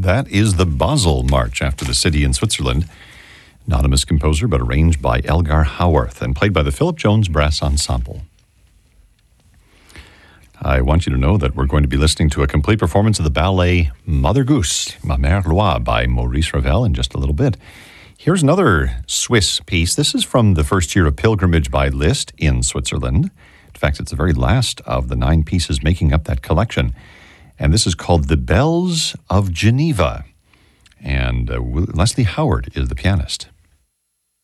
That is the Basel March after the city in Switzerland. Anonymous composer, but arranged by Elgar Howarth and played by the Philip Jones Brass Ensemble. I want you to know that we're going to be listening to a complete performance of the ballet Mother Goose, Ma Mère Loi, by Maurice Ravel in just a little bit. Here's another Swiss piece. This is from the first year of pilgrimage by Liszt in Switzerland. In fact, it's the very last of the 9 pieces making up that collection. And this is called The Bells of Geneva. And Leslie Howard is the pianist.